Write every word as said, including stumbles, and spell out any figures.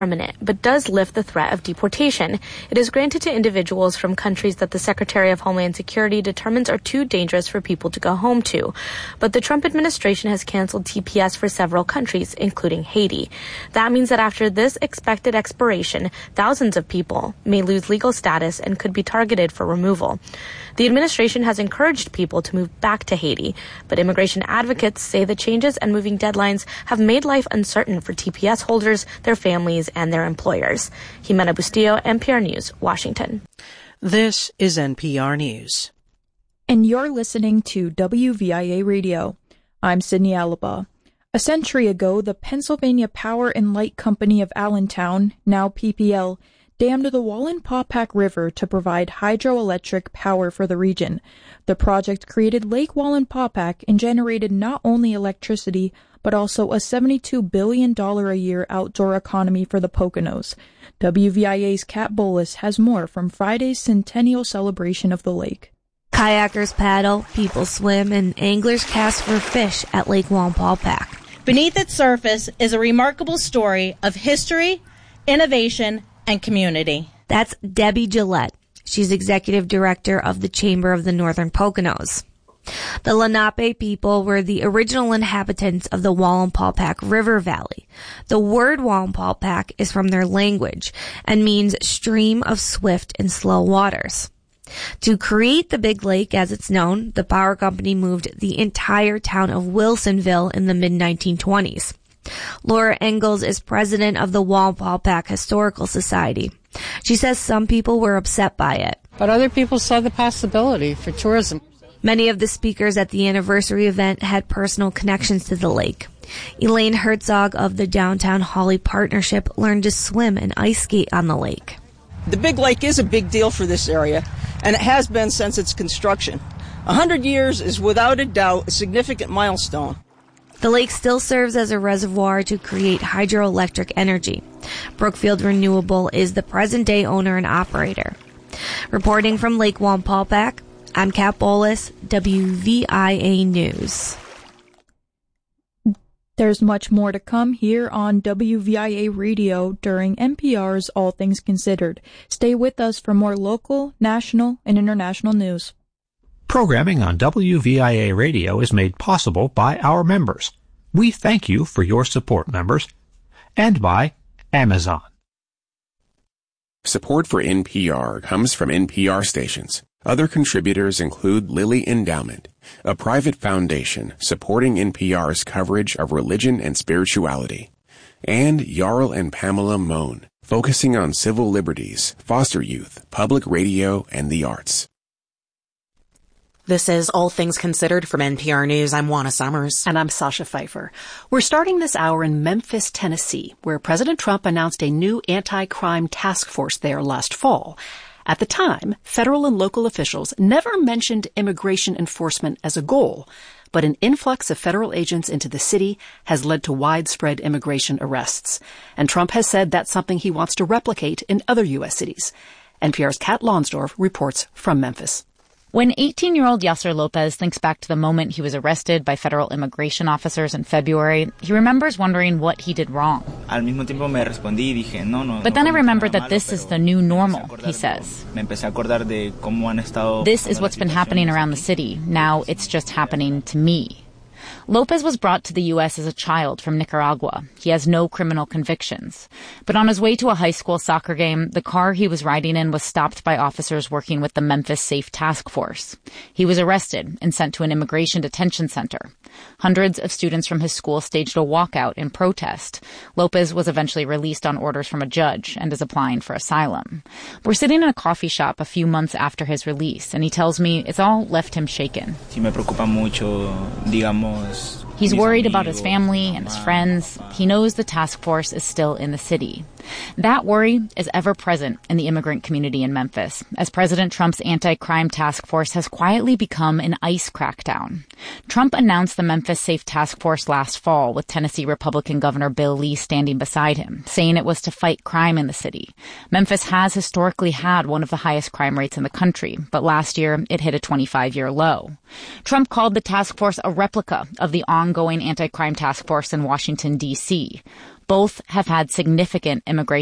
permanent, but does lift the threat of deportation. It is granted to individuals from countries that the Secretary of Homeland Security determines are too dangerous for people to go home to. But the Trump administration has canceled T P S for several countries, including Haiti. That means that after this expected expiration, thousands of people may lose legal status and could be targeted for removal. The administration has encouraged people to move back to Haiti, but immigration advocates say the changes and moving deadlines have made life uncertain for T P S holders, their families, and their employers. Jimena Bustillo, N P R News, Washington. This is N P R News. And you're listening to W V I A Radio. I'm Sydney Alaba. A century ago, the Pennsylvania Power and Light Company of Allentown, now P P L, dammed the Wallenpaupack River to provide hydroelectric power for the region. The project created Lake Wallenpaupack and generated not only electricity, but also a seventy-two billion dollars a year outdoor economy for the Poconos. W V I A's Kat Bolus has more from Friday's centennial celebration of the lake. Kayakers paddle, people swim, and anglers cast for fish at Lake Wallenpaupack. Beneath its surface is a remarkable story of history, innovation, and community. That's Debbie Gillette. She's executive director of the Chamber of the Northern Poconos. The Lenape people were the original inhabitants of the Wallenpaupack River Valley. The word Wallenpaupack is from their language and means stream of swift and slow waters. To create the Big Lake as it's known, the power company moved the entire town of Wilsonville in the mid nineteen twenties. Laura Engels is president of the Wallenpaupack Historical Society. She says some people were upset by it. But other people saw the possibility for tourism. Many of the speakers at the anniversary event had personal connections to the lake. Elaine Herzog of the Downtown Holly Partnership learned to swim and ice skate on the lake. The Big Lake is a big deal for this area, and it has been since its construction. A hundred years is without a doubt a significant milestone. The lake still serves as a reservoir to create hydroelectric energy. Brookfield Renewable is the present-day owner and operator. Reporting from Lake Wallenpaupack, I'm Kat Bolus, W V I A News. There's much more to come here on W V I A Radio during N P R's All Things Considered. Stay with us for more local, national, and international news. Programming on W V I A Radio is made possible by our members. We thank you for your support, members. And by Amazon. Support for N P R comes from N P R stations. Other contributors include Lilly Endowment, a private foundation supporting N P R's coverage of religion and spirituality, and Jarl and Pamela Mohn, focusing on civil liberties, foster youth, public radio, and the arts. This is All Things Considered from N P R News. I'm Juana Summers. And I'm Sasha Pfeiffer. We're starting this hour in Memphis, Tennessee, where President Trump announced a new anti-crime task force there last fall. At the time, federal and local officials never mentioned immigration enforcement as a goal, but an influx of federal agents into the city has led to widespread immigration arrests. And Trump has said that's something he wants to replicate in other U S cities. N P R's Kat Lonsdorf reports from Memphis. When eighteen-year-old Yasser Lopez thinks back to the moment he was arrested by federal immigration officers in February, he remembers wondering what he did wrong. But then I remembered that this is the new normal, he says. This is what's been happening around the city. Now it's just happening to me. Lopez was brought to the U S as a child from Nicaragua. He has no criminal convictions. But on his way to a high school soccer game, the car he was riding in was stopped by officers working with the Memphis Safe Task Force. He was arrested and sent to an immigration detention center. Hundreds of students from his school staged a walkout in protest. Lopez was eventually released on orders from a judge and is applying for asylum. We're sitting in a coffee shop a few months after his release, and he tells me it's all left him shaken. He's worried about his family and his friends. He knows the task force is still in the city. That worry is ever present in the immigrant community in Memphis, as President Trump's anti-crime task force has quietly become an ICE crackdown. Trump announced the Memphis Safe Task Force last fall, with Tennessee Republican Governor Bill Lee standing beside him, saying it was to fight crime in the city. Memphis has historically had one of the highest crime rates in the country, but last year it hit a twenty-five-year low. Trump called the task force a replica of the ongoing anti-crime task force in Washington, D C Both have had significant immigration